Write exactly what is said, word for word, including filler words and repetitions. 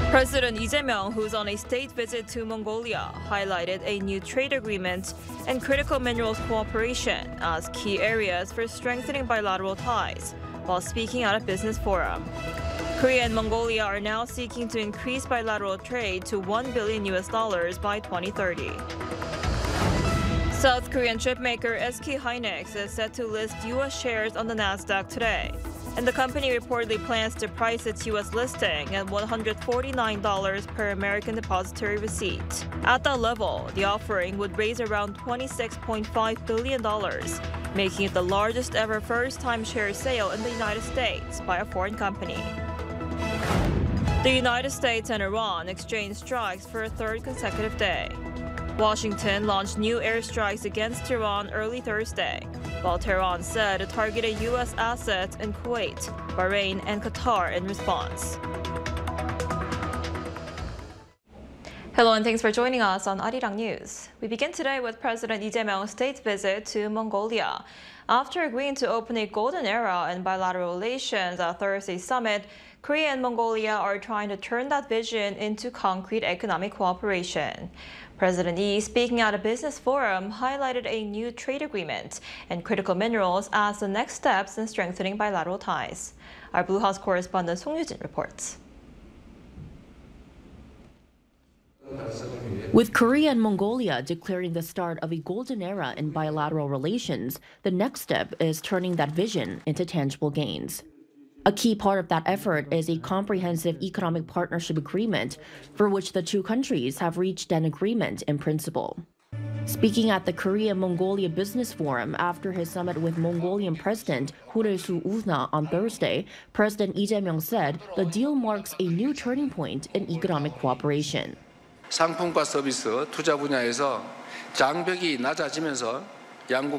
President Lee Jae-myung, who's on a state visit to Mongolia, highlighted a new trade agreement and critical minerals cooperation as key areas for strengthening bilateral ties, while speaking at a business forum. Korea and Mongolia are now seeking to increase bilateral trade to one billion U S dollars by twenty thirty. South Korean chipmaker S K hynix is set to list U S shares on the Nasdaq today, and the company reportedly plans to price its U S listing at one hundred forty-nine dollars per American depository receipt. At that level, the offering would raise around twenty-six point five billion dollars, making it the largest ever first-time share sale in the United States by a foreign company. The United States and Iran exchanged strikes for a third consecutive day. Washington launched new airstrikes against Iran early Thursday, while Tehran said it targeted U S assets in Kuwait, Bahrain, and Qatar in response. Hello and thanks for joining us on Arirang News. We begin today with President Lee Jae-myung's state visit to Mongolia. After agreeing to open a golden era in bilateral relations at Thursday's summit, Korea and Mongolia are trying to turn that vision into concrete economic cooperation. President Lee, speaking at a business forum, highlighted a new trade agreement and critical minerals as the next steps in strengthening bilateral ties. Our Blue House correspondent Song Yu-jin reports. With Korea and Mongolia declaring the start of a golden era in bilateral relations, the next step is turning that vision into tangible gains. A key part of that effort is a comprehensive economic partnership agreement for which the two countries have reached an agreement in principle. Speaking at the Korea-Mongolia Business Forum after his summit with Mongolian President Horesu Uzna on Thursday, President Lee Jae-myung said the deal marks a new turning point in economic cooperation. 상품과 서비스 투자 분야에서 장벽이 낮아지면서 양국